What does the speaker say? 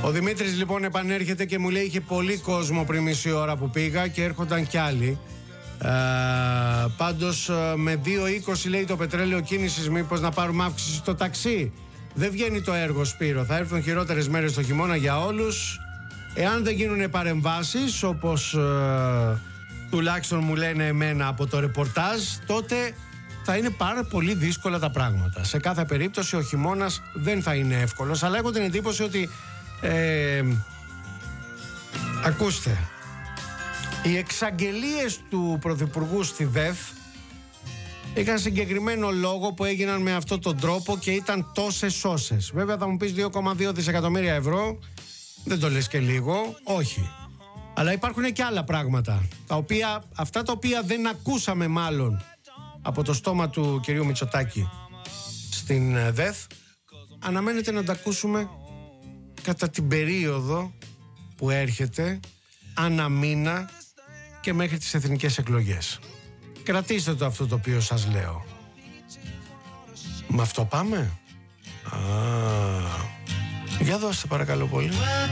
Ο Δημήτρης λοιπόν επανέρχεται και μου λέει: είχε πολύ κόσμο πριν μισή ώρα που πήγα και έρχονταν κι άλλοι. Πάντως με 2,20 λέει το πετρέλαιο κίνησης, μήπως να πάρουμε αύξηση στο ταξί? Δεν βγαίνει το έργο, Σπύρο. Θα έρθουν χειρότερες μέρες το χειμώνα για όλους. Εάν δεν γίνουν παρεμβάσεις, όπως τουλάχιστον μου λένε εμένα από το ρεπορτάζ, τότε θα είναι πάρα πολύ δύσκολα τα πράγματα. Σε κάθε περίπτωση ο χειμώνας δεν θα είναι εύκολος. Αλλά έχω την εντύπωση ότι ακούστε, οι εξαγγελίες του Πρωθυπουργού στη ΔΕΘ είχαν συγκεκριμένο λόγο που έγιναν με αυτόν τον τρόπο και ήταν τόσες όσες. Βέβαια θα μου πεις 2,2 δισεκατομμύρια ευρώ, δεν το λες και λίγο, όχι. Αλλά υπάρχουν και άλλα πράγματα, αυτά τα οποία δεν ακούσαμε μάλλον από το στόμα του κυρίου Μητσοτάκη στην ΔΕΘ, αναμένεται να τα ακούσουμε κατά την περίοδο που έρχεται ανά μήνα και μέχρι τις εθνικές εκλογές. Κρατήστε το αυτό το οποίο σας λέω. Με αυτό πάμε. Για δώστε παρακαλώ πολύ.